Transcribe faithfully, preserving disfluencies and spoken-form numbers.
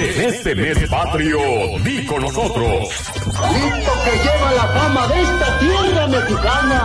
En este mes patrio, di con nosotros. Listo que lleva la fama de esta tierra mexicana.